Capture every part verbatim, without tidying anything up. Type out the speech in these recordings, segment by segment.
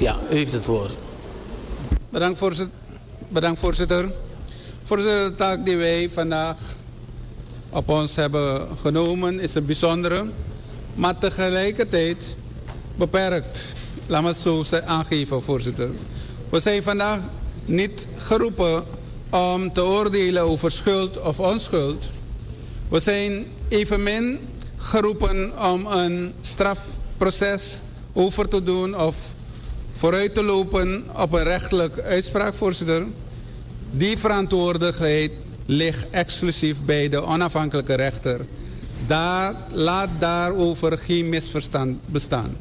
Ja, u heeft het woord. Bedankt voorzitter. Bedankt voorzitter. Voorzitter, de taak die wij vandaag op ons hebben genomen is een bijzondere, maar tegelijkertijd beperkt. Laat me het zo aangeven, voorzitter. We zijn vandaag niet geroepen om te oordelen over schuld of onschuld. We zijn evenmin geroepen om een strafproces over te doen of vooruit te lopen op een rechtelijke uitspraak, voorzitter. Die verantwoordelijkheid ligt exclusief bij de onafhankelijke rechter. Daar, laat daarover geen misverstand bestaan.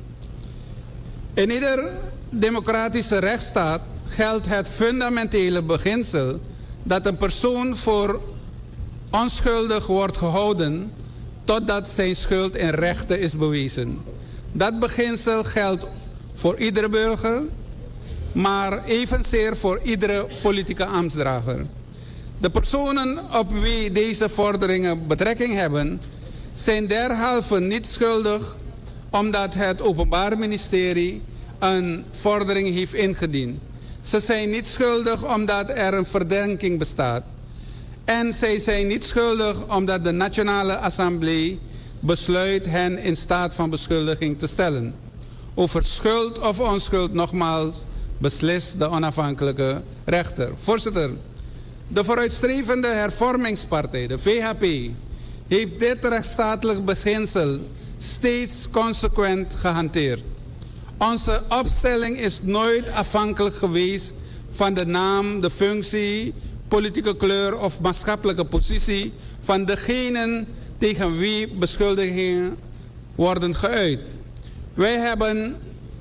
In ieder democratische rechtsstaat geldt het fundamentele beginsel dat een persoon voor onschuldig wordt gehouden totdat zijn schuld in rechten is bewezen. Dat beginsel geldt voor iedere burger, maar evenzeer voor iedere politieke ambtsdrager. De personen op wie deze vorderingen betrekking hebben, zijn derhalve niet schuldig omdat het Openbaar Ministerie een vordering heeft ingediend. Ze zijn niet schuldig omdat er een verdenking bestaat. En zij zijn niet schuldig omdat de Nationale Assemblée besluit hen in staat van beschuldiging te stellen. Over schuld of onschuld nogmaals beslist de onafhankelijke rechter. Voorzitter, de vooruitstrevende hervormingspartij, de V H P, heeft dit rechtsstatelijk beginsel steeds consequent gehanteerd. Onze opstelling is nooit afhankelijk geweest van de naam, de functie, politieke kleur of maatschappelijke positie van degenen tegen wie beschuldigingen worden geuit. Wij hebben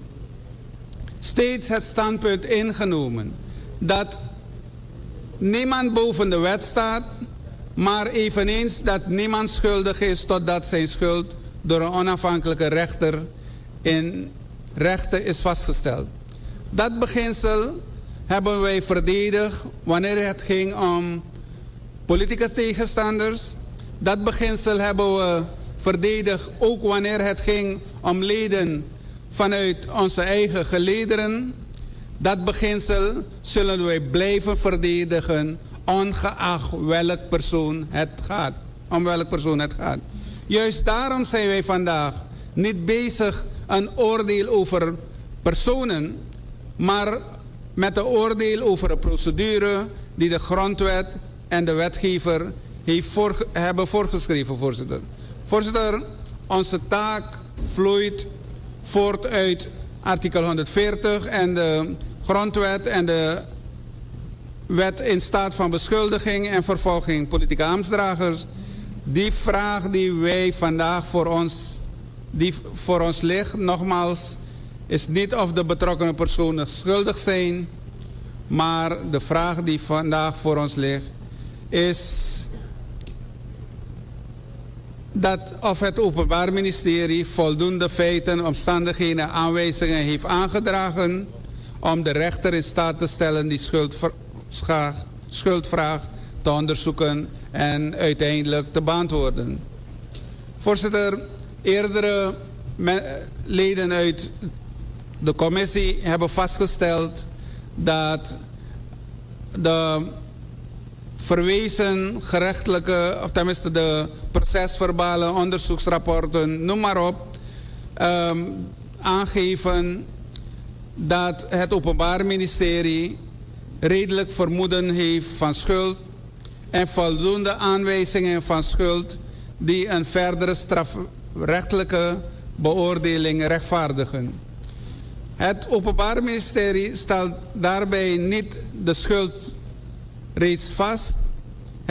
steeds het standpunt ingenomen dat niemand boven de wet staat, maar eveneens dat niemand schuldig is totdat zijn schuld door een onafhankelijke rechter in rechten is vastgesteld. Dat beginsel hebben wij verdedigd wanneer het ging om politieke tegenstanders. Dat beginsel hebben we verdedigd ook wanneer het ging om leden vanuit onze eigen gelederen. Dat beginsel zullen wij blijven verdedigen, ongeacht welk persoon het gaat. Om welk persoon het gaat. Juist daarom zijn wij vandaag niet bezig een oordeel over personen, maar met een oordeel over een procedure die de grondwet en de wetgever heeft voor, hebben voorgeschreven, voorzitter. Voorzitter, onze taak vloeit voort uit artikel honderdveertig en de grondwet en de wet in staat van beschuldiging en vervolging politieke ambtsdragers. Die vraag die wij vandaag voor ons, die voor ons ligt, nogmaals, is niet of de betrokkenen personen schuldig zijn, maar de vraag die vandaag voor ons ligt is dat of het Openbaar Ministerie voldoende feiten, omstandigheden en aanwijzingen heeft aangedragen om de rechter in staat te stellen die schuldvraag, schuldvraag te onderzoeken en uiteindelijk te beantwoorden. Voorzitter, eerdere leden uit de commissie hebben vastgesteld dat de verwezen gerechtelijke, of tenminste de procesverbale onderzoeksrapporten, noem maar op, um, aangeven dat het Openbaar Ministerie redelijk vermoeden heeft van schuld en voldoende aanwijzingen van schuld die een verdere strafrechtelijke beoordeling rechtvaardigen. Het Openbaar Ministerie stelt daarbij niet de schuld reeds vast,